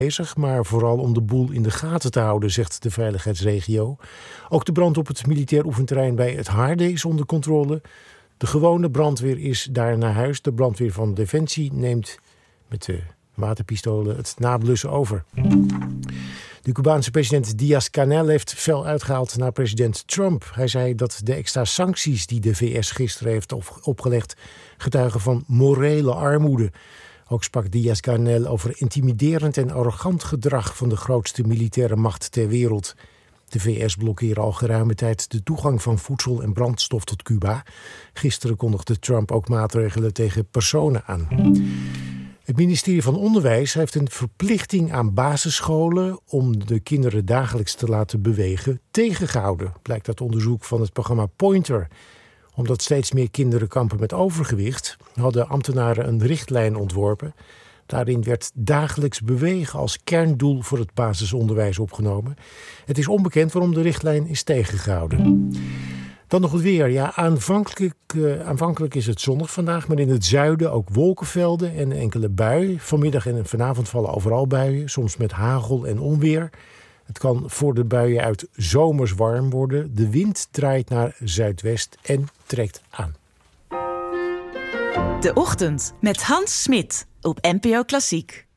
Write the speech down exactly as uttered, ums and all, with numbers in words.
bezig, maar vooral om de boel in de gaten te houden, zegt de veiligheidsregio. Ook de brand op het militair oefenterrein bij het Haarde is onder controle. De gewone brandweer is daar naar huis. De brandweer van Defensie neemt met de waterpistolen het nablussen over. De Cubaanse president Díaz-Canel heeft fel uitgehaald naar president Trump. Hij zei dat de extra sancties die de V S gisteren heeft opgelegd getuigen van morele armoede. Ook sprak Díaz-Canel over intimiderend en arrogant gedrag van de grootste militaire macht ter wereld. De V S blokkeren al geruime tijd de toegang van voedsel en brandstof tot Cuba. Gisteren kondigde Trump ook maatregelen tegen personen aan. Het ministerie van Onderwijs heeft een verplichting aan basisscholen om de kinderen dagelijks te laten bewegen tegengehouden. Blijkt uit onderzoek van het programma Pointer. Omdat steeds meer kinderen kampen met overgewicht, hadden ambtenaren een richtlijn ontworpen. Daarin werd dagelijks bewegen als kerndoel voor het basisonderwijs opgenomen. Het is onbekend waarom de richtlijn is tegengehouden. Dan nog het weer. Ja, aanvankelijk, uh, aanvankelijk is het zonnig vandaag, maar in het zuiden ook wolkenvelden en enkele buien. Vanmiddag en vanavond vallen overal buien, soms met hagel en onweer. Het kan voor de buien uit zomers warm worden. De wind draait naar zuidwest en trekt aan. De Ochtend met Hans Smit op N P O Klassiek.